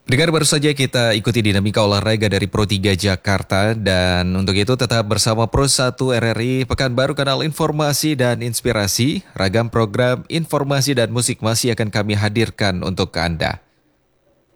Dengar baru saja kita ikuti dinamika olahraga dari Pro 3 Jakarta dan untuk itu tetap bersama Pro 1 RRI Pekanbaru Kanal Informasi dan Inspirasi. Ragam program, informasi dan musik masih akan kami hadirkan untuk Anda.